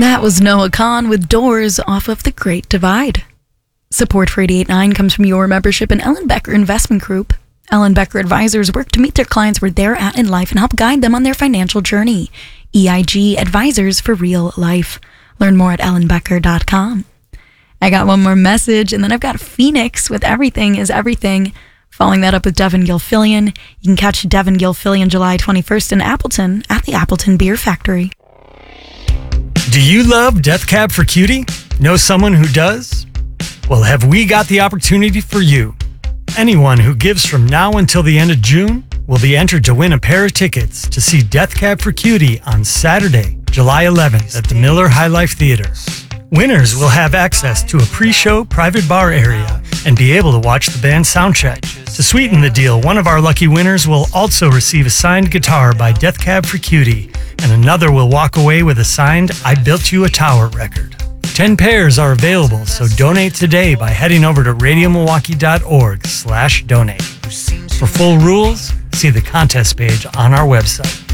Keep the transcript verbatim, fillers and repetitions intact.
That was Noah Kahn with Doors off of The Great Divide. Support for eighty-eight point nine comes from your membership in Ellen Becker Investment Group. Ellen Becker advisors work to meet their clients where they're at in life and help guide them on their financial journey. E I G Advisors for Real Life. Learn more at ellen becker dot com. I got one more message, and then I've got Phoenix with Everything is Everything. Following that up with Devin Gilfillian. You can catch Devin Gilfillian July twenty-first in Appleton at the Appleton Beer Factory. Do you love Death Cab for Cutie? Know someone who does? Well, have we got the opportunity for you? Anyone who gives from now until the end of June will be entered to win a pair of tickets to see Death Cab for Cutie on Saturday, July eleventh at the Miller High Life Theater. Winners will have access to a pre-show private bar area and be able to watch the band soundcheck. To sweeten the deal, one of our lucky winners will also receive a signed guitar by Death Cab for Cutie, and another will walk away with a signed I Built You a Tower record. Ten pairs are available, so donate today by heading over to radio milwaukee dot org slash donate. For full rules, see the contest page on our website.